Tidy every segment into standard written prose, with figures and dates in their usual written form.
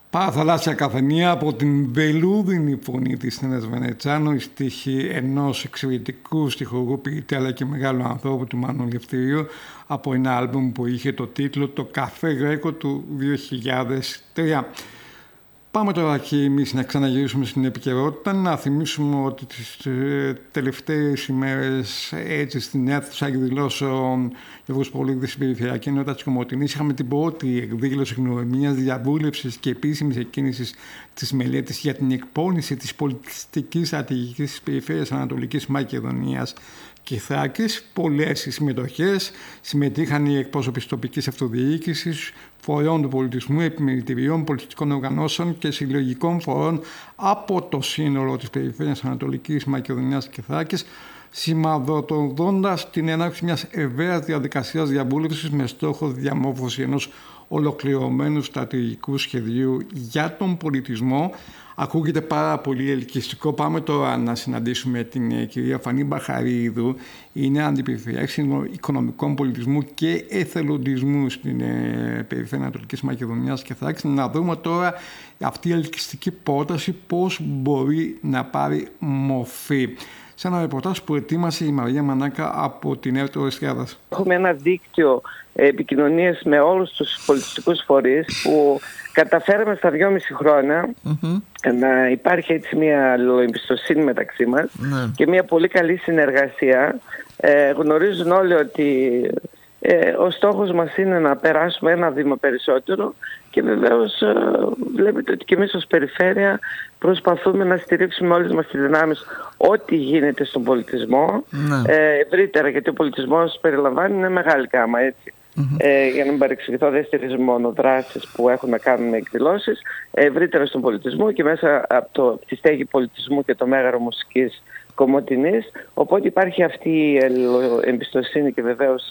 Παραθαλάσσια καφενεία από την βελούδινη φωνή της Νίνας Βενετσάνου, η στίχη ενός εξαιρετικού στιχουργού ποιητή αλλά και μεγάλου ανθρώπου του Μάνου Λευτηρίου, από ένα άλμπουμ που είχε το τίτλο «Το Καφέ Γρέκο» του 2003. Πάμε τώρα και εμείς να ξαναγυρίσουμε στην επικαιρότητα, να θυμίσουμε ότι τις τελευταίες ημέρες έτσι στην αίθουσα εκδηλώσεων Γιώργος Πολύδης στην Περιφερειακή Ενότητα της Κομοτηνής είχαμε την πρώτη εκδήλωση γνωριμίας, διαβούλευσης και επίσημης εκκίνησης της μελέτης για την εκπόνηση της πολιτιστικής στρατηγικής της Περιφέρειας Ανατολικής Μακεδονίας και Θράκης. Πολλές συμμετοχές, συμμετείχαν οι εκπρόσωποι της τοπικής αυτοδιοίκησης, φορέων του πολιτισμού, επιμελητηριών, πολιτιστικών οργανώσεων και συλλογικών φορών από το σύνολο της Περιφέρειας Ανατολικής Μακεδονίας και Θράκης, σημαδοτοδώντας την έναρξη μιας ευρέας διαδικασίας διαβούλευσης με στόχο διαμόρφωση ενός ολοκληρωμένου στρατηγικού σχεδίου για τον πολιτισμό. Ακούγεται πάρα πολύ ελκυστικό. Πάμε τώρα να συναντήσουμε την κυρία Φανή Μπαχαρίδου. Είναι αντιπεριφερειάρχης οικονομικών πολιτισμού και εθελοντισμού στην Περιφέρεια Ανατολικής Μακεδονίας και Θράκης. Να δούμε τώρα αυτή η ελκυστική πρόταση πώς μπορεί να πάρει μορφή. Σε ένα ρεπορτάζ που ετοίμασε η Μαρία Μανάκα από την ΕΡΤ Ορεστιάδας. Έχουμε ένα δίκτυο επικοινωνίας με όλους τους πολιτιστικούς φορείς που καταφέραμε στα 2,5 χρόνια να υπάρχει έτσι μια αλληλοεμπιστοσύνη μεταξύ μας και μια πολύ καλή συνεργασία. Γνωρίζουν όλοι ότι ο στόχος μας είναι να περάσουμε ένα βήμα περισσότερο και βεβαίως βλέπετε ότι και εμείς ως περιφέρεια προσπαθούμε να στηρίξουμε όλες μας τις δυνάμεις ό,τι γίνεται στον πολιτισμό ευρύτερα, γιατί ο πολιτισμός περιλαμβάνει μια μεγάλη γάμα, έτσι. Για να μην παρεξηγηθώ, δεν στηρίζουμε μόνο δράσεις που έχουν να κάνουν με εκδηλώσεις, ευρύτερα στον πολιτισμό και μέσα από τη στέγη πολιτισμού και το Μέγαρο Μουσικής Κομοτηνής. Οπότε υπάρχει αυτή η εμπιστοσύνη και βεβαίως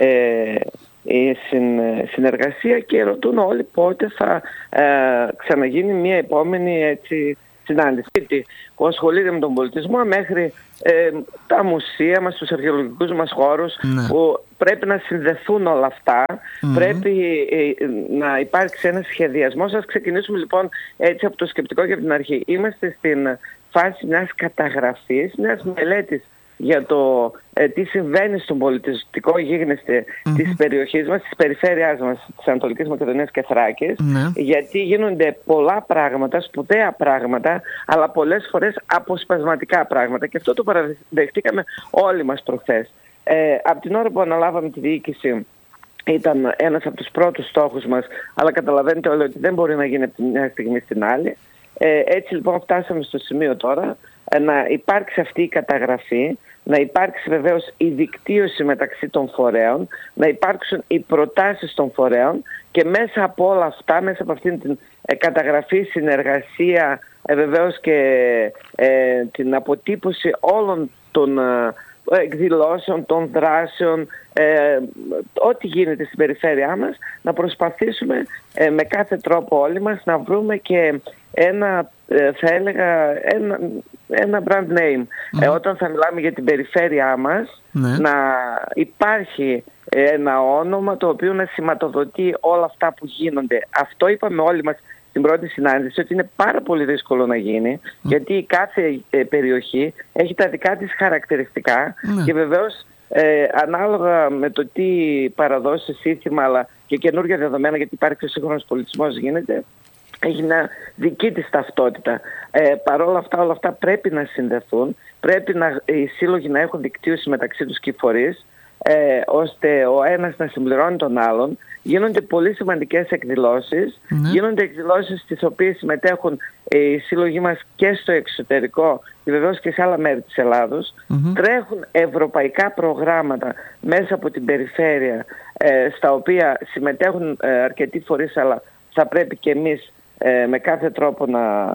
η συνεργασία και ρωτούν όλοι πότε θα ξαναγίνει μια επόμενη έτσι, συνάντηση που ασχολείται με τον πολιτισμό μέχρι τα μουσεία μας, τους αρχαιολογικούς μας χώρους που πρέπει να συνδεθούν όλα αυτά, πρέπει να υπάρξει ένας σχεδιασμός. Ας ξεκινήσουμε λοιπόν έτσι από το σκεπτικό και από την αρχή. Είμαστε στην φάση μιας καταγραφής, μιας μελέτης για το τι συμβαίνει στον πολιτιστικό γίγνεσθε της περιοχής μας, της περιφέρειάς μας, της Ανατολικής Μακεδονίας και Θράκης, γιατί γίνονται πολλά πράγματα, σπουδαία πράγματα, αλλά πολλές φορές αποσπασματικά πράγματα και αυτό το παραδεχτήκαμε όλοι μας προχθές. Από την ώρα που αναλάβαμε τη διοίκηση ήταν ένας από τους πρώτους στόχους μας, αλλά καταλαβαίνετε όλοι ότι δεν μπορεί να γίνει από τη μια στιγμή στην άλλη. Έτσι λοιπόν φτάσαμε στο σημείο τώρα να υπάρξει αυτή η καταγραφή, να υπάρξει βεβαίως η δικτύωση μεταξύ των φορέων, να υπάρξουν οι προτάσεις των φορέων και μέσα από όλα αυτά, μέσα από αυτήν την καταγραφή, συνεργασία, βεβαίως και την αποτύπωση όλων των εκδηλώσεων, των δράσεων, ό,τι γίνεται στην περιφέρειά μας, να προσπαθήσουμε με κάθε τρόπο όλοι μας να βρούμε και ένα, θα έλεγα, ένα brand name. Όταν θα μιλάμε για την περιφέρειά μας, να υπάρχει ένα όνομα το οποίο να σηματοδοτεί όλα αυτά που γίνονται. Αυτό είπαμε όλοι μας στην πρώτη συνάντηση, ότι είναι πάρα πολύ δύσκολο να γίνει, γιατί κάθε περιοχή έχει τα δικά της χαρακτηριστικά και βεβαίως ανάλογα με το τι παραδόσεις, σύστημα αλλά και καινούργια δεδομένα, γιατί υπάρχει ο σύγχρονος πολιτισμός γίνεται, έχει μια δική της ταυτότητα. Παρόλα αυτά, όλα αυτά πρέπει να συνδεθούν, πρέπει οι σύλλογοι να έχουν δικτύωση μεταξύ τους και οι φορείς, ώστε ο ένας να συμπληρώνει τον άλλον. Γίνονται πολύ σημαντικές εκδηλώσεις, γίνονται εκδηλώσεις στις οποίες συμμετέχουν οι σύλλογοι μας και στο εξωτερικό και βεβαίως και σε άλλα μέρη της Ελλάδος. Τρέχουν ευρωπαϊκά προγράμματα μέσα από την περιφέρεια, στα οποία συμμετέχουν αρκετοί φορείς, αλλά θα πρέπει και εμείς με κάθε τρόπο να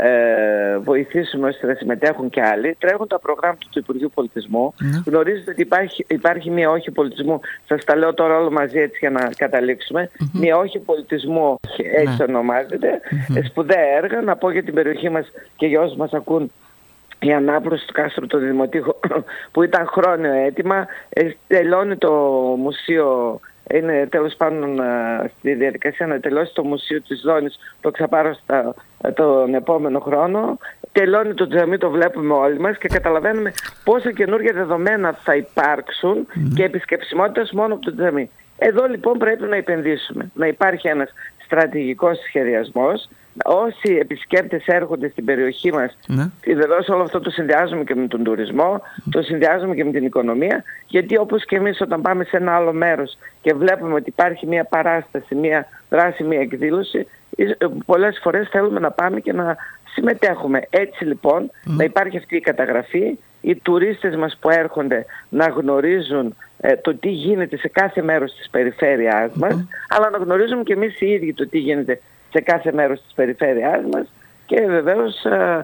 βοηθήσουμε ώστε να συμμετέχουν και άλλοι. Τρέχουν τα προγράμματα του Υπουργείου Πολιτισμού. Γνωρίζετε ότι υπάρχει μια όχη πολιτισμού. Σας τα λέω τώρα όλο μαζί έτσι για να καταλήξουμε. Μια όχη πολιτισμού, έτσι ονομάζεται. Σπουδαία έργα. Να πω για την περιοχή μας και για όσους μας ακούν, η ανάπλωση του κάστρου του Δημοτήχου που ήταν χρόνιο αίτημα. Τελειώνει το Μουσείο είναι τέλος πάντων στη διαδικασία να τελειώσει το Μουσείο της Ζώνης, το Ξαπάρο τον επόμενο χρόνο. Τελειώνει το τζαμί, το βλέπουμε όλοι μας και καταλαβαίνουμε πόσα καινούργια δεδομένα θα υπάρξουν και επισκεψιμότητας μόνο από το τζαμί. Εδώ λοιπόν πρέπει να επενδύσουμε, να υπάρχει ένας στρατηγικός σχεδιασμός. Όσοι επισκέπτες έρχονται στην περιοχή μας, βεβαίως όλο αυτό το συνδυάζουμε και με τον τουρισμό, το συνδυάζουμε και με την οικονομία, γιατί όπως και εμείς όταν πάμε σε ένα άλλο μέρος και βλέπουμε ότι υπάρχει μια παράσταση, μια δράση, μια εκδήλωση, πολλές φορές θέλουμε να πάμε και να συμμετέχουμε. Έτσι λοιπόν να υπάρχει αυτή η καταγραφή, οι τουρίστες μας που έρχονται να γνωρίζουν το τι γίνεται σε κάθε μέρος της περιφέρειάς μας, αλλά να γνωρίζουμε και εμείς οι ίδιοι το τι γίνεται σε κάθε μέρος της περιφέρειάς μας, και βεβαίως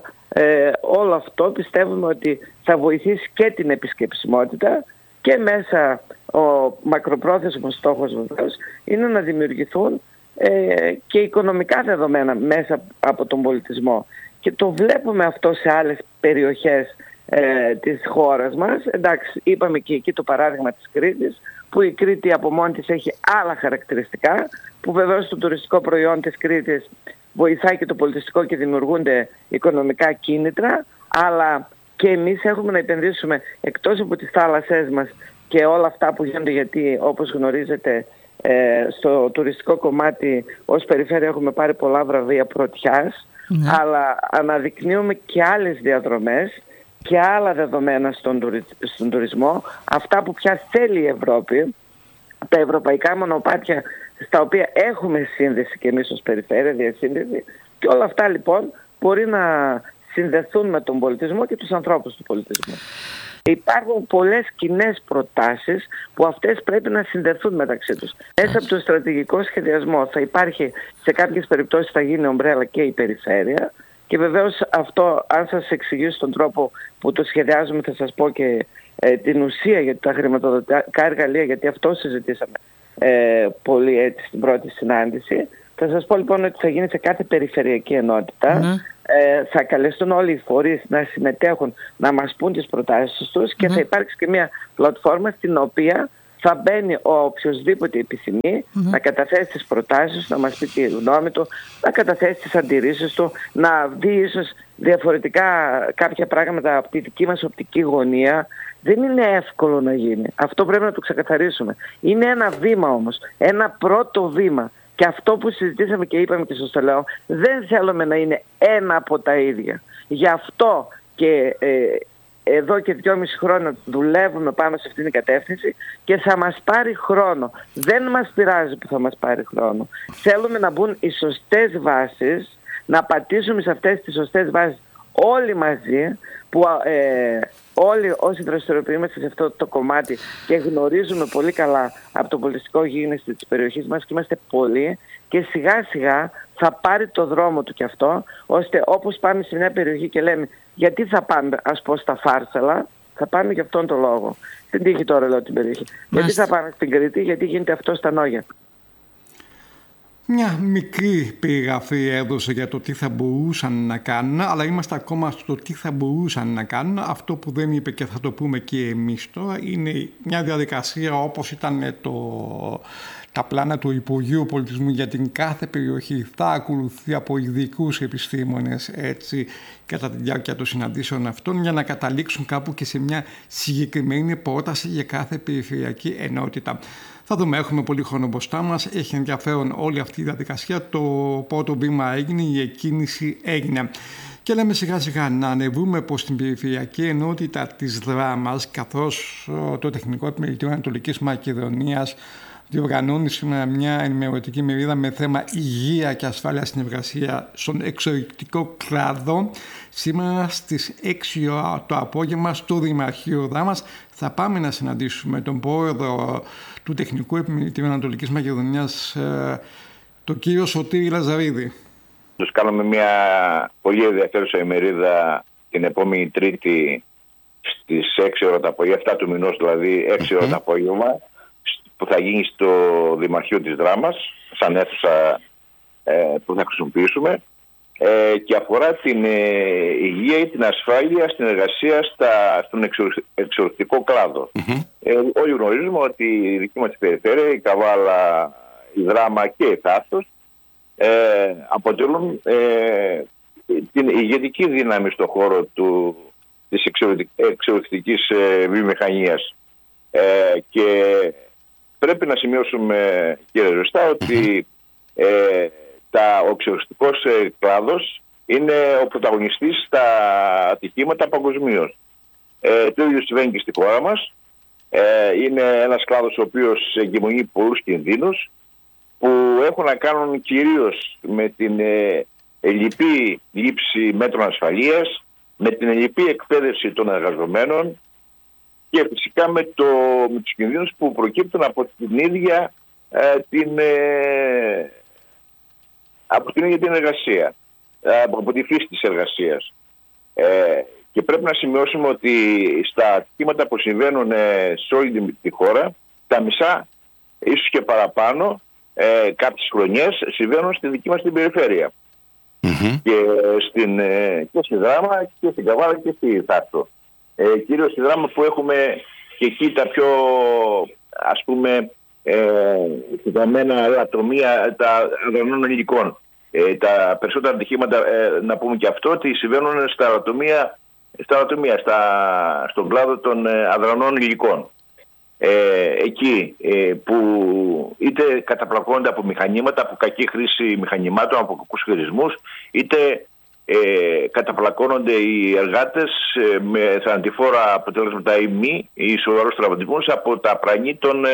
όλο αυτό πιστεύουμε ότι θα βοηθήσει και την επισκεψιμότητα, και μέσα ο μακροπρόθεσμος στόχος βεβαίως είναι να δημιουργηθούν και οικονομικά δεδομένα μέσα από τον πολιτισμό, και το βλέπουμε αυτό σε άλλες περιοχές της χώρας μας. Εντάξει, είπαμε και εκεί το παράδειγμα της Κρήτης, που η Κρήτη από μόνη της έχει άλλα χαρακτηριστικά, που βεβαίως το τουριστικό προϊόν της Κρήτης βοηθάει και το πολιτιστικό και δημιουργούνται οικονομικά κίνητρα, αλλά και εμείς έχουμε να επενδύσουμε εκτός από τις θάλασσές μας και όλα αυτά που γίνονται, γιατί όπως γνωρίζετε στο τουριστικό κομμάτι ως περιφέρεια έχουμε πάρει πολλά βραβεία πρωτιάς, αλλά αναδεικνύουμε και άλλες διαδρομές και άλλα δεδομένα στον τουρισμό, αυτά που πια θέλει η Ευρώπη, τα ευρωπαϊκά μονοπάτια στα οποία έχουμε σύνδεση και εμείς ως περιφέρεια, διασύνδεση, και όλα αυτά λοιπόν μπορεί να συνδεθούν με τον πολιτισμό και τους ανθρώπους του πολιτισμού. Υπάρχουν πολλές κοινές προτάσεις που αυτές πρέπει να συνδεθούν μεταξύ τους. Μέσα από το στρατηγικό σχεδιασμό θα υπάρχει, σε κάποιες περιπτώσεις θα γίνει ομπρέλα και η περιφέρεια, και βεβαίως αυτό, αν σας εξηγήσω τον τρόπο που το σχεδιάζουμε, θα σας πω και την ουσία για τα χρηματοδοτικά εργαλεία, γιατί αυτό συζητήσαμε πολύ έτσι στην πρώτη συνάντηση. Θα σας πω λοιπόν ότι θα γίνει σε κάθε περιφερειακή ενότητα. Θα καλεστούν όλοι οι φορείς να συμμετέχουν, να μας πούν τις προτάσεις τους, και θα υπάρξει και μια πλατφόρμα στην οποία θα μπαίνει ο οποιοσδήποτε επιθυμεί να καταθέσει τις προτάσεις, να μας πει τη γνώμη του, να καταθέσει τις αντιρρήσεις του, να δει ίσως διαφορετικά κάποια πράγματα από τη δική μας οπτική γωνία. Δεν είναι εύκολο να γίνει. Αυτό πρέπει να το ξεκαθαρίσουμε. Είναι ένα βήμα όμως, ένα πρώτο βήμα. Και αυτό που συζητήσαμε και είπαμε και στο λέω, δεν θέλουμε να είναι ένα από τα ίδια. Γι' αυτό και εδώ και 2,5 χρόνια δουλεύουμε πάνω σε αυτήν την κατεύθυνση, και θα μας πάρει χρόνο. Δεν μας πειράζει που θα μας πάρει χρόνο. Θέλουμε να μπουν οι σωστές βάσεις, να πατήσουμε σε αυτές τις σωστές βάσεις όλοι μαζί, που όλοι όσοι δραστηριοποιούμαστε σε αυτό το κομμάτι και γνωρίζουμε πολύ καλά από το πολιτιστικό γίγνεσθε της περιοχής μας, και είμαστε πολλοί, και σιγά σιγά θα πάρει το δρόμο του κι αυτό, ώστε όπως πάμε σε μια περιοχή και λέμε γιατί θα πάμε ας πω στα Φάρσαλα, θα πάμε για αυτόν τον λόγο. Δεν τύχει τώρα λέω την περιοχή. Γιατί θα πάμε στην Κρήτη, γιατί γίνεται αυτό στα Νόγια. Μια μικρή περιγραφή έδωσε για το τι θα μπορούσαν να κάνουν, αλλά είμαστε ακόμα στο τι θα μπορούσαν να κάνουν. Αυτό που δεν είπε, και θα το πούμε και εμείς τώρα, είναι μια διαδικασία όπως ήταν τα πλάνα του Υπουργείου Πολιτισμού για την κάθε περιοχή. Θα ακολουθεί από ειδικούς επιστήμονες έτσι, κατά τη διάρκεια των συναντήσεων αυτών, για να καταλήξουν κάπου και σε μια συγκεκριμένη πρόταση για κάθε περιφερειακή ενότητα. Θα δούμε, έχουμε πολύ χρόνο μπροστά μας, έχει ενδιαφέρον όλη αυτή η διαδικασία. Το πρώτο βήμα έγινε, η εκκίνηση έγινε. Και λέμε σιγά σιγά να ανεβούμε προς την περιφερειακή ενότητα της Δράμας, καθώς το Τεχνικό Επιμελητήριο Ανατολικής Μακεδονίας διοργανώνει σήμερα μια ενημερωτική μερίδα με θέμα υγεία και ασφάλεια στην εργασία στον εξωτερικό κλάδο. Σήμερα στις 6 ώρα το απόγευμα στο Δημαρχείο Δράμας θα πάμε να συναντήσουμε τον πρόεδρο του Τεχνικού Επιμελητήριου Ανατολικής Μακεδονίας, τον κύριο Σωτήρη Λαζαρίδη. Τους κάνουμε μια πολύ ενδιαφέρουσα ημερίδα την επόμενη Τρίτη στις 6 ώρα το απόγευμα, 7 του μηνός δηλαδή, 6 ώρα το απόγευμα, που θα γίνει στο Δημαρχείο της Δράμας, σαν αίθουσα που θα χρησιμοποιήσουμε, και αφορά την υγεία ή την ασφάλεια στην εργασία στον εξορυκτικό κλάδο. Όλοι γνωρίζουμε ότι η δική μας περιφέρεια, η Καβάλα, η Δράμα και η Θάστος αποτελούν την ηγετική δύναμη στον χώρο της εξορυκτικής βιομηχανίας. και πρέπει να σημειώσουμε, κύριε Ζωστά, ότι ο εξορυκτικός κλάδος είναι ο πρωταγωνιστής στα ατυχήματα παγκοσμίως. Το ίδιο συμβαίνει και στη χώρα μας. Είναι ένας κλάδος ο οποίος εγκυμονεί πολλούς κινδύνους που έχουν να κάνουν κυρίως με την ελλειπή λήψη μέτρων ασφαλείας, με την ελλειπή εκπαίδευση των εργαζομένων και φυσικά με τους κινδύνους που προκύπτουν από την ίδια την εργασία, από τη φύση της εργασίας. Και πρέπει να σημειώσουμε ότι στα ατυχήματα που συμβαίνουν σε όλη τη χώρα, τα μισά, ίσως και παραπάνω, κάποιες χρονιές συμβαίνουν στη δική μας την περιφέρεια. Mm-hmm. Και στη Δράμα και στην Καβάλα και στη Θάστο. Κυρίως στη Δράμα που έχουμε και εκεί τα πιο, ας πούμε, συνταμένα ατομία τα αδρανών υλικών. Τα περισσότερα ατυχήματα, να πούμε και αυτό, ότι συμβαίνουν στον κλάδο των αδρανών υλικών. Εκεί που είτε καταπλακώνονται από μηχανήματα, από κακή χρήση μηχανημάτων, από κακούς χειρισμούς, είτε καταπλακώνονται οι εργάτες με θανατηφόρα αποτελέσματα ή μη ή σοβαρούς τραυματισμούς από τα πρανή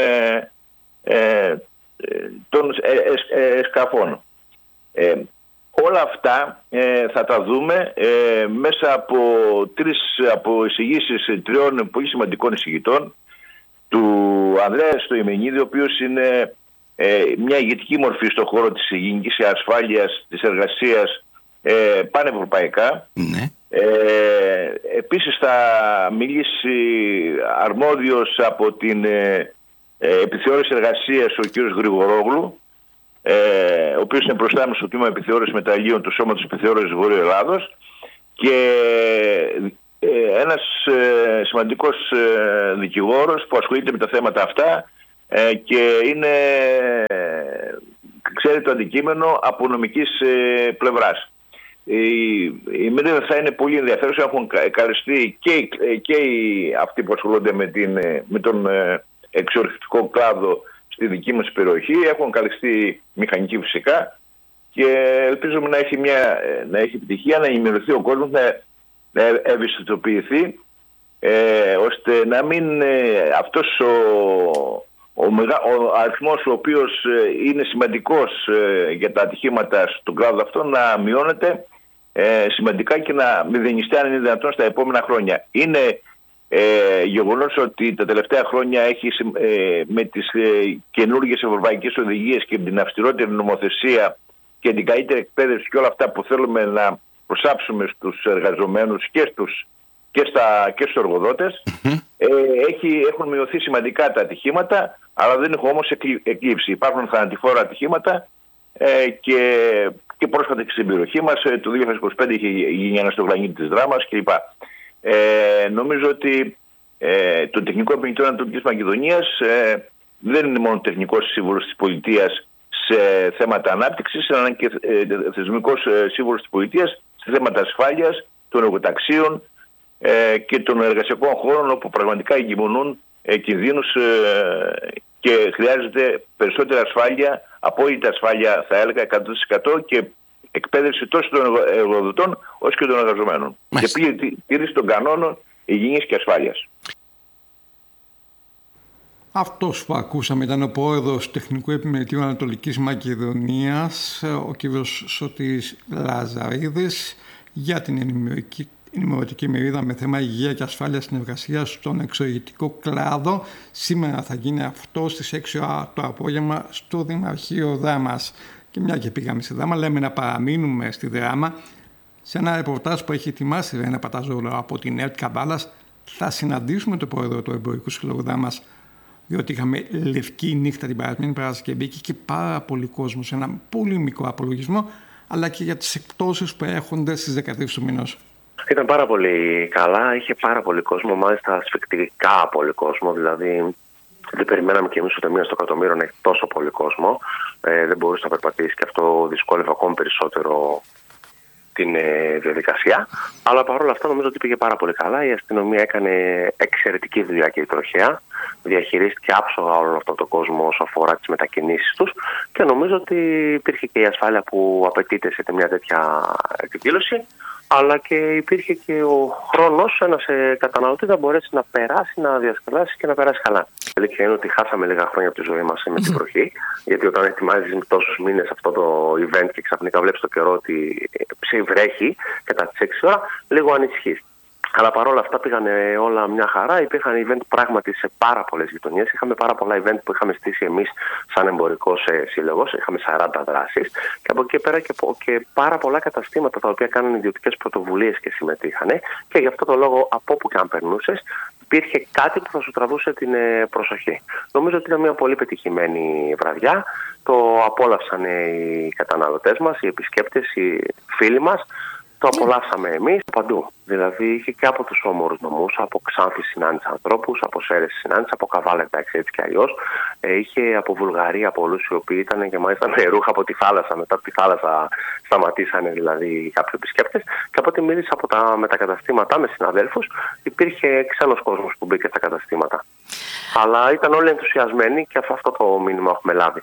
των σκαφών. Όλα αυτά θα τα δούμε μέσα από εισηγήσεις τριών πολύ σημαντικών εισηγητών, του Ανδρέα Στοημενίδη, ο οποίος είναι μια ηγετική μορφή στον χώρο της υγειονομικής ασφάλειας της εργασίας πανευρωπαϊκά. Ναι. Επίσης θα μιλήσει αρμόδιος από την επιθεώρηση εργασίας ο κ. Γρηγορόγλου, ο οποίος είναι προστάμενος στο τμήμα επιθεώρησης μεταλλίων του Σώματος Επιθεώρησης Βορείου Ελλάδος, και ένας σημαντικός δικηγόρος που ασχολείται με τα θέματα αυτά και ξέρει το αντικείμενο από νομικής πλευράς. Η μερίδα θα είναι πολύ ενδιαφέρουσα. Έχουν καλεστεί και αυτοί που ασχολούνται με τον εξορυκτικό κλάδο στη δική μας περιοχή. Έχουν καλεστεί μηχανικοί φυσικά και ελπίζουμε να έχει επιτυχία, να ενημερωθεί ο κόσμος, να ευαισθητοποιηθεί, ώστε να μην αυτός ο αριθμός ο οποίος είναι σημαντικός για τα ατυχήματα στον κλάδο αυτό να μειώνεται σημαντικά και να μηδενιστεί αν είναι δυνατόν στα επόμενα χρόνια. Είναι γεγονός ότι τα τελευταία χρόνια με τις καινούργιες ευρωπαϊκές οδηγίες και την αυστηρότερη νομοθεσία και την καλύτερη εκπαίδευση και όλα αυτά που θέλουμε να προσάψουμε στους εργαζομένους και στους εργοδότες, έχουν μειωθεί σημαντικά τα ατυχήματα, αλλά δεν έχουν όμως εκλείψει. Υπάρχουν θανατηφόρα ατυχήματα και πρόσφατα και στην περιοχή μας. Το 2025 είχε γίνει ένα στο Γλανίτη της Δράμας κλπ. Νομίζω ότι το Τεχνικό Επιμελητήριο Ανατολικής Μακεδονίας δεν είναι μόνο τεχνικός σύμβουλος της πολιτείας σε θέματα ανάπτυξης, αλλά και θεσμικός σύμβουλος της πολιτείας σε θέματα ασφάλειας των εργοταξίων και των εργασιακών χώρων, όπου πραγματικά εγκυμονούν κινδύνους και χρειάζεται περισσότερη ασφάλεια, απόλυτη ασφάλεια θα έλεγα 100%, και εκπαίδευση τόσο των εργοδοτών όσο και των εργαζομένων. Μάλιστα. Και τήρηση των κανόνων υγιεινής και ασφάλειας. Αυτός που ακούσαμε ήταν ο πρόεδρος Τεχνικού Επιμελητήριου Ανατολικής Μακεδονίας, ο κ. Σωτήρης Λαζαρίδης, για την ενημερωτική μερίδα με θέμα υγεία και ασφάλεια στην εργασία στον εξορυκτικό κλάδο. Σήμερα θα γίνει αυτό στις 6 το απόγευμα στο Δημαρχείο Δράμας. Και μια και πήγαμε στη Δράμα, λέμε να παραμείνουμε στη Δράμα. Σε ένα ρεπορτάζ που έχει ετοιμάσει ένα Παταζόλο από την ΕΡΤ Καβάλας, θα συναντήσουμε τον πρόεδρο του Εμπορικού Συλλόγου Δράμας, διότι είχαμε λευκή νύχτα την περασμένη Παρασκευή και πάρα πολύ κόσμο σε ένα πολύ μικρό απολογισμό. αλλά και για τις εκπτώσεις που έχονται στις 13 του μηνός. Ήταν πάρα πολύ καλά, είχε πάρα πολύ κόσμο, μάλιστα ασφυκτικά πολύ κόσμο, δηλαδή δεν περιμέναμε κι εμείς ούτε μία στο εκατομμύριο να έχει τόσο πολύ κόσμο. Δεν μπορούσε να περπατήσει και αυτό δυσκόλευε ακόμη περισσότερο την διαδικασία. Αλλά παρόλα αυτά νομίζω ότι πήγε πάρα πολύ καλά. Η αστυνομία έκανε εξαιρετική δουλειά και η τροχέα. Διαχειρίστηκε άψογα όλο αυτόν τον κόσμο όσο αφορά τις μετακινήσεις τους και νομίζω ότι υπήρχε και η ασφάλεια που απαιτείται σε μια τέτοια εκδήλωση, αλλά και υπήρχε και ο χρόνος ένας καταναλωτής να μπορέσει να περάσει, να διασκεδάσει και να περάσει καλά. Η αλήθεια είναι ότι χάσαμε λίγα χρόνια από τη ζωή μας με την βροχή, γιατί όταν ετοιμάζεις τόσους μήνες αυτό το event και ξαφνικά βλέπεις το καιρό ότι βρέχει κατά τις 6 ώρα, λίγο ανησυχείς. Αλλά παρόλα αυτά πήγαν όλα μια χαρά. Υπήρχαν event πράγματι σε πάρα πολλές γειτονιές. Είχαμε πάρα πολλά event που είχαμε στήσει εμείς σαν εμπορικός σύλλογος. Είχαμε 40 δράσεις. Και από εκεί πέρα και πάρα πολλά καταστήματα τα οποία κάνουν ιδιωτικές πρωτοβουλίες και συμμετείχαν. Και γι' αυτό το λόγο, από όπου και αν περνούσες, υπήρχε κάτι που θα σου τραβούσε την προσοχή. Νομίζω ότι ήταν μια πολύ πετυχημένη βραδιά. Το απόλαυσαν οι καταναλωτές μας, οι επισκέπτες, οι φίλοι μας. Το απολαύσαμε εμείς παντού. Δηλαδή είχε και από τους όμορους νομούς, από Ξάνθη συνάντησε ανθρώπους, από Σέρες συνάντησε, από Καβάλα εντάξει έτσι κι αλλιώς. Είχε από Βουλγαρία πολλούς οι οποίοι ήταν και μάλιστα με ρούχα από τη θάλασσα. Μετά από τη θάλασσα σταματήσανε δηλαδή κάποιοι επισκέπτες. Και από ό,τι μίλησα με τα καταστήματα, με συναδέλφους, υπήρχε ξένος κόσμος που μπήκε στα καταστήματα. Αλλά ήταν όλοι ενθουσιασμένοι και αυτό το μήνυμα έχουμε λάβει.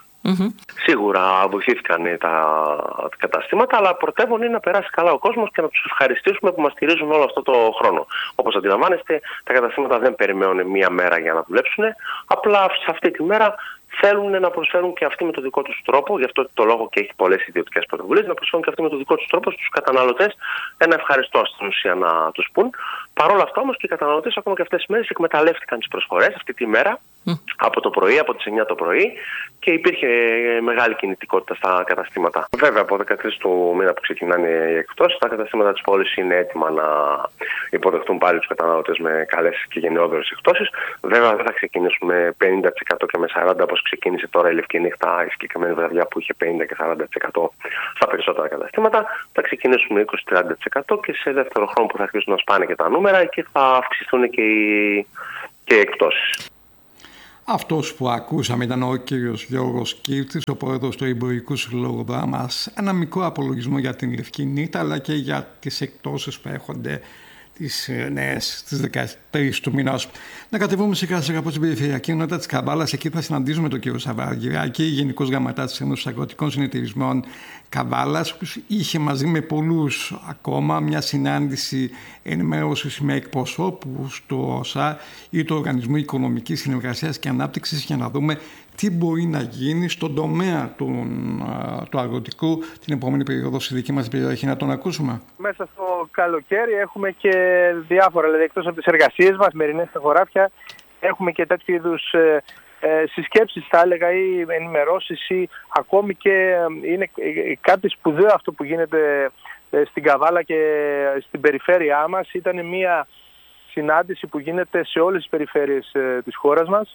Σίγουρα βοηθήθηκαν τα καταστήματα, αλλά πρωτεύον είναι να περάσει καλά ο κόσμος και να τους ευχαριστήσουμε που μας στηρίζουν όλο αυτό το χρόνο. Όπως αντιλαμβάνεστε, τα καταστήματα δεν περιμένουν μία μέρα για να δουλέψουν, απλά σε αυτή τη μέρα θέλουν να προσφέρουν και αυτοί με τον δικό τους τρόπο, γι' αυτό το λόγο και έχει πολλές ιδιωτικές πρωτοβουλίες, να προσφέρουν και αυτοί με τον δικό τους τρόπο στους καταναλωτές ένα ευχαριστώ στην ουσία να τους πούν. Παρ' όλα αυτά όμως και οι καταναλωτές ακόμα και αυτές τις μέρες εκμεταλλεύτηκαν τις προσφορές αυτή τη μέρα από το πρωί, από τις 9 το πρωί και υπήρχε μεγάλη κινητικότητα στα καταστήματα. Βέβαια από 13 του μήνα που ξεκινάνε οι εκπτώσεις, τα καταστήματα της πόλης είναι έτοιμα να υποδεχτούν πάλι τους καταναλωτές με καλές και γενναιόδορες εκπτώσεις. Βέβαια δεν θα ξεκινήσουμε 50% και με 40% όπως ξεκίνησε τώρα η Λευκή Νύχτα, η συγκεκριμένη βραδιά που είχε 50% και 40% στα περισσότερα καταστήματα. Θα ξεκινήσουμε 20-30% και σε δεύτερο χρόνο που θα αρχίσουν να σπάνε και τα νούμερα, εκεί θα αυξηθούν και οι εκπτώσεις. Αυτός που ακούσαμε ήταν ο κύριος Γιώργος Κίρτης, ο πρόεδρος του Εμπορικού Συλλόγου Δράμας. Ένα μικρό απολογισμό για την Λευκή Νύχτα, αλλά και για τις εκπτώσεις που έχονται τις νέες, τις 13 του μηνός. Να κατεβούμε σιγά σιγά από την περιφερειακή ενότητα της Καβάλας. Εκεί θα συναντήσουμε τον κύριο Σαββαργυράκη, Γενικός Γραμματέας της Ένωσης Αγροτικών Συνεταιρισμών Καβάλας, που είχε μαζί με πολλούς ακόμα μια συνάντηση ενημέρωσης με εκπροσώπους του ΟΣΑ ή του Οργανισμού Οικονομικής Συνεργασίας και Ανάπτυξης για να δούμε τι μπορεί να γίνει στον τομέα του αγροτικού την επόμενη περίοδο στη δική μας περιοχή. Να τον ακούσουμε. Μέσα στο καλοκαίρι έχουμε και διάφορα, δηλαδή εκτός από τις εργασίες μας, μερινές στα χωράφια, έχουμε και τέτοιου είδους συσκέψεις θα έλεγα ή ενημερώσεις ή ακόμη και είναι κάτι σπουδαίο αυτό που γίνεται στην Καβάλα και στην περιφέρειά μας. Ήταν μια συνάντηση που γίνεται σε όλες τις περιφέρειες της χώρας μας.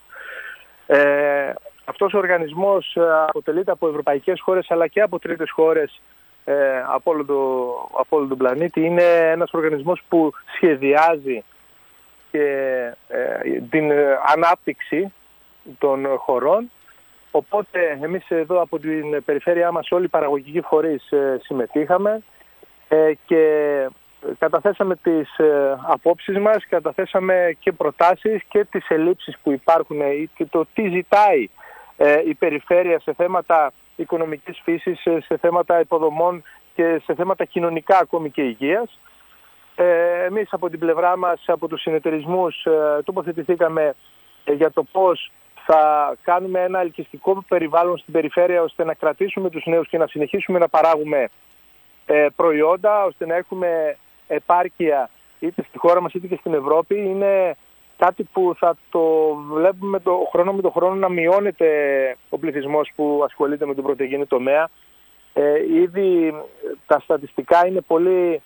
Αυτός ο οργανισμός αποτελείται από ευρωπαϊκές χώρες αλλά και από τρίτες χώρες από όλο τον πλανήτη. Είναι ένας οργανισμός που σχεδιάζει και την ανάπτυξη των χωρών. Οπότε εμείς εδώ από την περιφέρειά μας όλοι οι παραγωγικοί φορείς συμμετείχαμε και καταθέσαμε τις απόψεις μας, καταθέσαμε και προτάσεις και τις ελλείψεις που υπάρχουν και το τι ζητάει η περιφέρεια σε θέματα οικονομικής φύσης, σε θέματα υποδομών και σε θέματα κοινωνικά ακόμη και υγείας. Εμείς από την πλευρά μας, από τους συνεταιρισμούς, τοποθετηθήκαμε για το πώς θα κάνουμε ένα ελκυστικό περιβάλλον στην περιφέρεια ώστε να κρατήσουμε τους νέους και να συνεχίσουμε να παράγουμε προϊόντα, ώστε να έχουμε επάρκεια είτε στη χώρα μας είτε και στην Ευρώπη. Είναι κάτι που θα το βλέπουμε χρόνο με το χρόνο να μειώνεται ο πληθυσμός που ασχολείται με τον πρωτογενή τομέα. Ήδη τα στατιστικά είναι πολύ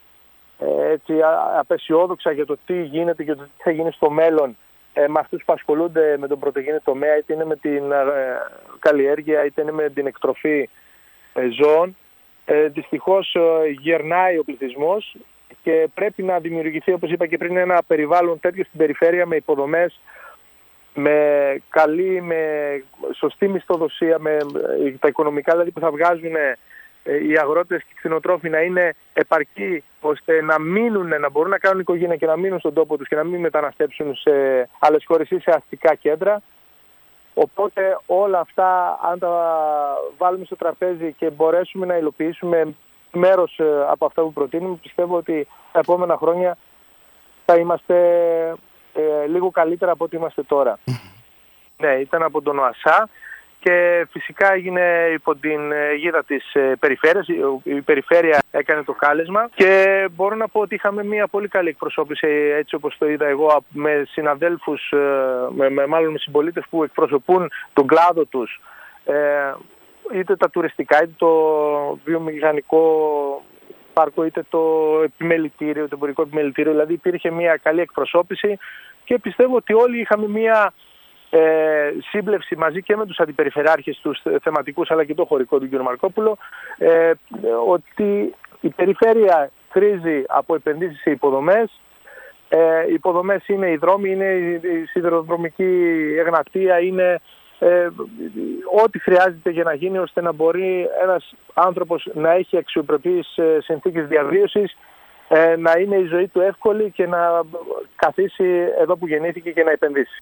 απεσιόδοξα για το τι γίνεται και το τι θα γίνει στο μέλλον με αυτούς που ασχολούνται με τον πρωτογενή τομέα, είτε είναι με την καλλιέργεια είτε είναι με την εκτροφή ζώων. Δυστυχώς γερνάει ο πληθυσμός και πρέπει να δημιουργηθεί, όπως είπα και πριν, ένα περιβάλλον τέτοιο στην περιφέρεια με υποδομές, με καλή, με σωστή μισθοδοσία, με τα οικονομικά δηλαδή που θα βγάζουν οι αγρότες και οι κτηνοτρόφοι να είναι επαρκή ώστε να μείνουν, να μπορούν να κάνουν οικογένεια και να μείνουν στον τόπο τους και να μην μεταναστέψουν σε άλλες χώρες ή σε αστικά κέντρα. Οπότε όλα αυτά, αν τα βάλουμε στο τραπέζι και μπορέσουμε να υλοποιήσουμε μέρος από αυτά που προτείνουμε, πιστεύω ότι τα επόμενα χρόνια θα είμαστε λίγο καλύτερα από ό,τι είμαστε τώρα. Ναι, ήταν από τον ΟΑΣΑ και φυσικά έγινε υπό την αιγίδα της περιφέρειας. Η περιφέρεια έκανε το κάλεσμα και μπορώ να πω ότι είχαμε μια πολύ καλή εκπροσώπηση, έτσι όπως το είδα εγώ, με συναδέλφους, μάλλον με συμπολίτες που εκπροσωπούν τον κλάδο τους, είτε τα τουριστικά, είτε το βιομηχανικό πάρκο, είτε το επιμελητήριο, το εμπορικό επιμελητήριο. Δηλαδή υπήρχε μια καλή εκπροσώπηση και πιστεύω ότι όλοι είχαμε μια σύμπλευση μαζί και με τους αντιπεριφεράρχες, τους θεματικούς αλλά και το χωρικό του κ. Μαρκόπουλο, ότι η περιφέρεια χρήζει από επενδύσεις σε υποδομές. Οι υποδομές είναι οι δρόμοι, είναι η σιδηροδρομική εγνατία, είναι ό,τι χρειάζεται για να γίνει ώστε να μπορεί ένας άνθρωπος να έχει αξιοπρεπείς συνθήκες διαβίωσης, να είναι η ζωή του εύκολη και να καθίσει εδώ που γεννήθηκε και να επενδύσει.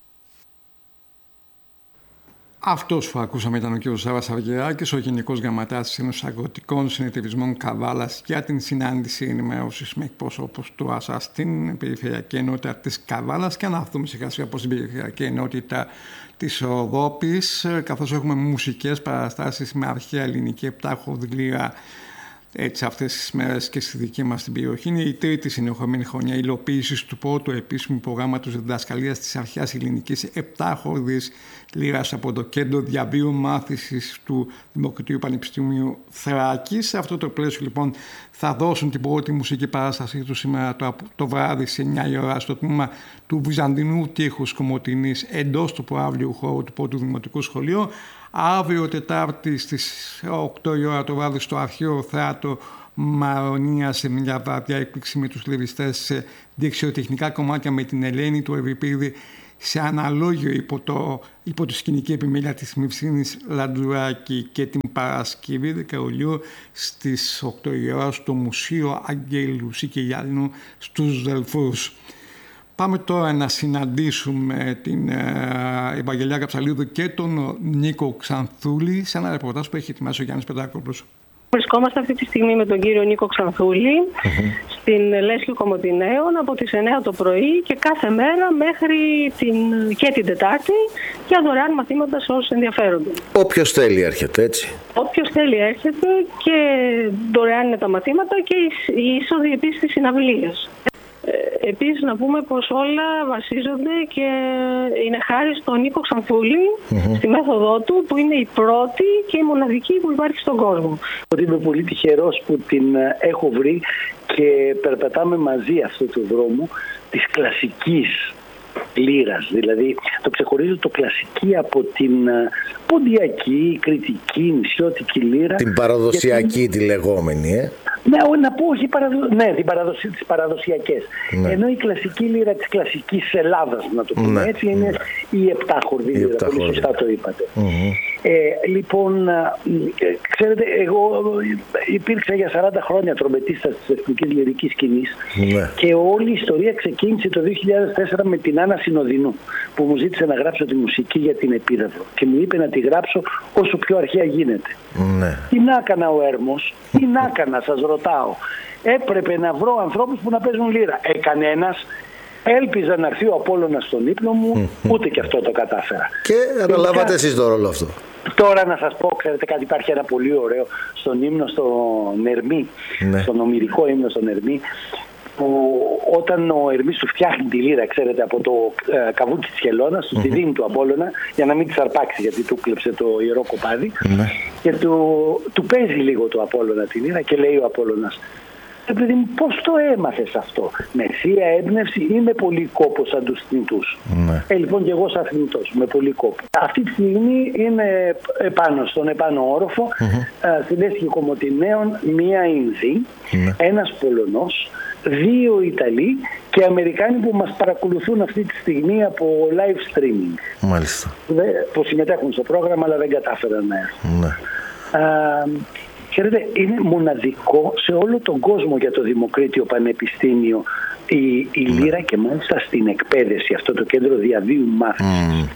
Αυτός που ακούσαμε ήταν ο κ. Σάββας Αυγεράκης, ο Γενικός Γραμματέας της Ένωσης Αγροτικών Συνεταιρισμών Καβάλας, για την συνάντηση ενημέρωσης με εκπροσώπους του ΟΑΣΑ στην Περιφερειακή Ενότητα της Καβάλας, και να δούμε σιγά σιγά από την Περιφερειακή Ενότητα της Ρόδοπης, καθώς έχουμε μουσικές παραστάσεις με αρχαία ελληνική επτάχορδη λύρα, έτσι αυτές τις μέρες και στη δική μας την περιοχή. Είναι η τρίτη συνεχόμενη χρονιά υλοποίησης του πρώτου επίσημου προγράμματος διδασκαλίας της αρχαίας ελληνικής επτάχορδης λύρας από το Κέντρο Διαβίου Μάθησης του Δημοκρατίου Πανεπιστημίου Θράκης. Σε αυτό το πλαίσιο λοιπόν θα δώσουν την πρώτη μουσική παράστασή του σήμερα το βράδυ σε 9 η ώρα στο τμήμα του Βυζαντινού Τείχους Κομοτηνής εντός του προαύλιου χώρου του πρώτου Δημοτικού Σχολείου. Αύριο Τετάρτη στις 8 η ώρα το βράδυ στο Αρχαίο Θέατρο Μαρονία, σε μια βραδιά έκπληξη με τους λυριστές σε δεξιοτεχνικά κομμάτια με την Ελένη του Ευρυπίδη σε αναλόγιο υπό τη σκηνική επιμέλεια της Μυψίνης Λαντουράκη, και την Παρασκευή 10 Ιουλίου στις 8 η ώρα στο Μουσείο Αγγέλου Σικελιάνου στους Δελφούς. Πάμε τώρα να συναντήσουμε την Ευαγγελία Καψαλίδου και τον Νίκο Ξανθούλη σε ένα ρεπορτάζ που έχει ετοιμάσει ο Γιάννης Πετράκολλος. Βρισκόμαστε αυτή τη στιγμή με τον κύριο Νίκο Ξανθούλη στην Λέσχη Κομοτηναίων από τις 9 το πρωί και κάθε μέρα μέχρι και την Τετάρτη για δωρεάν μαθήματα σε όσους ενδιαφέρονται. Όποιος θέλει έρχεται, έτσι. Όποιος θέλει έρχεται και δωρεάν είναι τα μαθήματα και η είσοδοι επίσης στις συναυλίες. Επίσης να πούμε πως όλα βασίζονται και είναι χάρη στον Νίκο Ξανθούλη, στη μέθοδό του, που είναι η πρώτη και η μοναδική που υπάρχει στον κόσμο. Είμαι πολύ τυχερός που την έχω βρει και περπατάμε μαζί αυτό το δρόμο της κλασικής λύρας. Δηλαδή το ξεχωρίζω το κλασική από την ποντιακή, κριτική, νησιώτικη λύρα. Την παραδοσιακή τη λεγόμενη, Ναι, να πω όχι τις παραδοσιακές. Ναι. Ενώ η κλασική λύρα της κλασικής Ελλάδας, να το πούμε έτσι, είναι η επτάχορδη λύρα. Πολύ σωστά το είπατε. Λοιπόν, ξέρετε, εγώ υπήρξα για 40 χρόνια τρομπετίστας της εθνικής λυρικής σκηνής και όλη η ιστορία ξεκίνησε το 2004 με την Άννα Συνοδεινού, που μου ζήτησε να γράψω τη μουσική για την Επίδαυρο και μου είπε να τη γράψω όσο πιο αρχαία γίνεται. Τι να έκανα ο Έρμος, τι να έκανα, σας ρωτάω. Έπρεπε να βρω ανθρώπους που να παίζουν λύρα. Κανένας. Έλπιζα να έρθει ο Απόλλωνας στον ύπνο μου, ούτε και αυτό το κατάφερα. Και αναλάβατε εσείς το ρόλο αυτό. Τώρα να σας πω, ξέρετε κάτι, υπάρχει ένα πολύ ωραίο στον ύμνο στον Ερμή, στον ομηρικό ύμνο στον Ερμή, που όταν ο Ερμής του φτιάχνει τη λύρα, ξέρετε, από το καβούκι της χελώνας, του τη δίνει του Απόλλωνα για να μην της αρπάξει, γιατί του κλέψε το ιερό κοπάδι, και του παίζει λίγο το Απόλλωνα τη λύρα και λέει ο Απόλλωνας: Επειδή πώς το έμαθες αυτό? Με θεία έμπνευση ή με πολύ κόπο σαν τους θνητούς? Λοιπόν, και εγώ σαν θνητός, με πολύ κόπο. Αυτή τη στιγμή είναι στον επάνω όροφο, στην Έσχη Κομοτηναίων, μία Ινδή, ένας Πολωνός, 2 Ιταλοί και Αμερικάνοι που μας παρακολουθούν αυτή τη στιγμή από live streaming. Μάλιστα. Που συμμετέχουν στο πρόγραμμα αλλά δεν κατάφεραν να έρθουν. Ξέρετε, είναι μοναδικό σε όλο τον κόσμο για το Δημοκρίτιο Πανεπιστήμιο η Λύρα και μάλιστα στην εκπαίδευση, αυτό το κέντρο διαβίου μάθησης.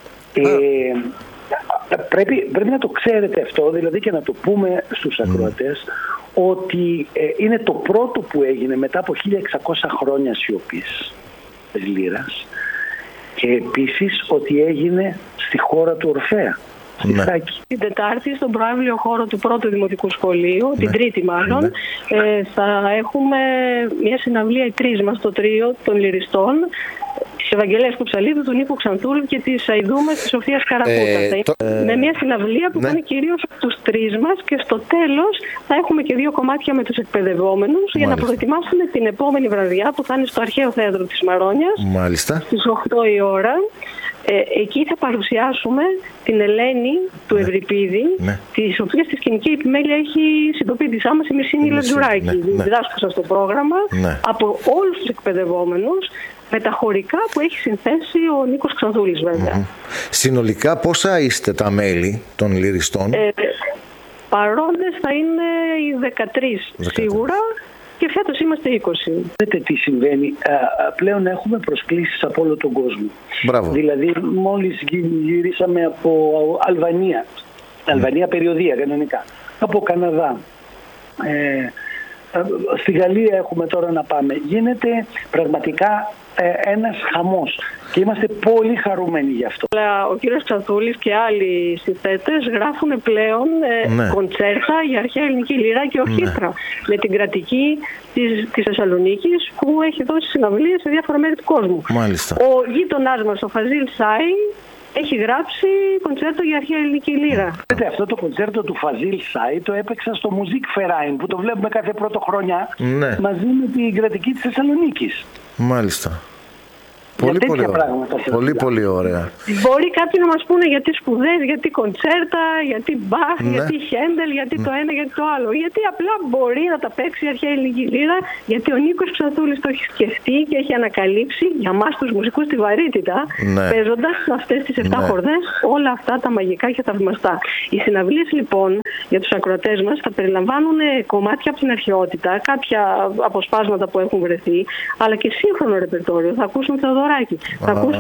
Πρέπει να το ξέρετε αυτό, δηλαδή, και να το πούμε στους ακροατές, ότι είναι το πρώτο που έγινε μετά από 1600 χρόνια σιωπής της Λύρας, και επίσης ότι έγινε στη χώρα του Ορφέα. Την Τετάρτη στον προαύλιο χώρο του πρώτου δημοτικού σχολείου, την Τρίτη μάλλον, θα έχουμε μια συναυλία οι τρεις μας, το τρίο των λυριστών, της Ευαγγελίας Κουψαλίδου, του Νίκου Ξανθούλου και της Αηδούμας της Σοφίας Καρακούτα. Με μια συναυλία που θα είναι κυρίως τους τρεις μας, και στο τέλος θα έχουμε και 2 κομμάτια με τους εκπαιδευόμενους για να προετοιμάσουμε την επόμενη βραδιά που θα είναι στο Αρχαίο Θέατρο της Μαρόνιας στις 8 η ώρα. Εκεί θα παρουσιάσουμε την Ελένη του Ευρυπίδη, της οποίας τη σκηνική επιμέλεια έχει συντοπίτησά μας η Μυρσίνη Λατζουράκη, διδάσκουσα στο πρόγραμμα, από όλους τους εκπαιδευόμενους, με τα χωρικά που έχει συνθέσει ο Νίκος Ξανθούλης, βέβαια. Συνολικά πόσα είστε τα μέλη των λυριστών? Παρόντες θα είναι οι 13 σίγουρα, και φέτος είμαστε 20. Δείτε τι συμβαίνει. Πλέον έχουμε προσκλήσεις από όλο τον κόσμο. Μπράβο. Δηλαδή μόλις γυρίσαμε από Αλβανία. Αλβανία περιοδία κανονικά. Από Καναδά. Στη Γαλλία έχουμε τώρα να πάμε. Γίνεται πραγματικά ένας χαμός και είμαστε πολύ χαρούμενοι γι' αυτό. Ο κύριος Ξανθούλης και άλλοι συνθέτες γράφουν πλέον κοντσέρτα για αρχαία ελληνική λύρα και ορχήστρα με την κρατική της Θεσσαλονίκης, που έχει δώσει συναυλίες σε διάφορα μέρη του κόσμου. Μάλιστα. Ο γείτονάς μας, ο Φαζίλ Σάι, έχει γράψει κοντσέρτο για αρχαία ελληνική λύρα. Αυτό το κοντσέρτο του Φαζίλ Σάι το έπαιξα στο Musikverein, που το βλέπουμε κάθε πρωτοχρονιά, μαζί με την κρατική της Θεσσαλονίκης. Μάλιστα. Πολύ ωραία. Μπορεί κάποιοι να μας πούνε γιατί σπουδές, γιατί κοντσέρτα, γιατί Μπαχ, γιατί Χέντελ, γιατί το ένα, γιατί το άλλο. Γιατί απλά μπορεί να τα παίξει η αρχαία ελληνική λύρα, γιατί ο Νίκος Ξανθούλης το έχει σκεφτεί και έχει ανακαλύψει για μας τους μουσικούς τη βαρύτητα, παίζοντας αυτές τις 7 χορδές όλα αυτά τα μαγικά και θαυμαστά. Οι συναυλίες λοιπόν για τους ακροατές μας θα περιλαμβάνουν κομμάτια από την αρχαιότητα, κάποια αποσπάσματα που έχουν βρεθεί, αλλά και σύγχρονο ρεπερτόριο. Θα ακούσουμε Θεοδωράκη. Θα ακούσουμε